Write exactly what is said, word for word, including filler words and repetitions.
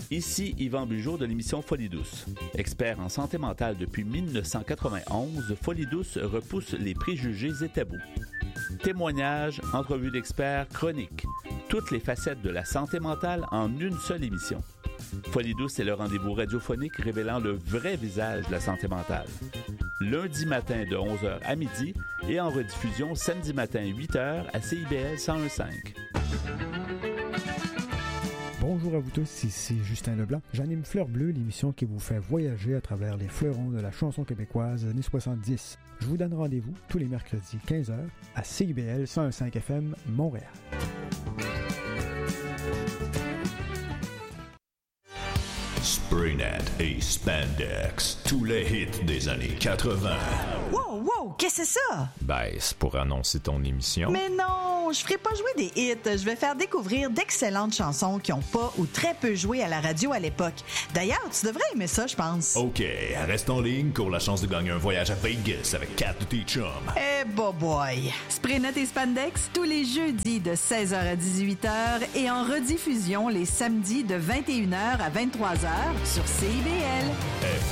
Ici Yvan Bugeaud de l'émission Folie douce. Expert en santé mentale depuis dix-neuf cent quatre-vingt-onze, Folie douce repousse les préjugés et tabous. Témoignages, entrevues d'experts, chroniques. Toutes les facettes de la santé mentale en une seule émission. Folie douce est le rendez-vous radiophonique révélant le vrai visage de la santé mentale. Lundi matin de onze heures à midi et en rediffusion samedi matin huit heures à C I B L cent un virgule cinq. Bonjour à vous tous, ici Justin Leblanc. J'anime Fleur Bleue, l'émission qui vous fait voyager à travers les fleurons de la chanson québécoise des années soixante-dix. Je vous donne rendez-vous tous les mercredis quinze heures à C I B L cent un virgule cinq F M Montréal. Spraynet et Spandex, tous les hits des années quatre-vingts. Wow, wow, qu'est-ce que c'est ça? Ben, c'est pour annoncer ton émission. Mais non, je ferai pas jouer des hits. Je vais faire découvrir d'excellentes chansons qui ont pas ou très peu joué à la radio à l'époque. D'ailleurs, tu devrais aimer ça, je pense. OK, reste en ligne, cours la chance de gagner un voyage à Vegas avec quatre de tes chums. Eh, bah boy! Spraynet et Spandex, tous les jeudis de seize heures à dix-huit heures et en rediffusion les samedis de vingt et une heures à vingt-trois heures sur C I B L.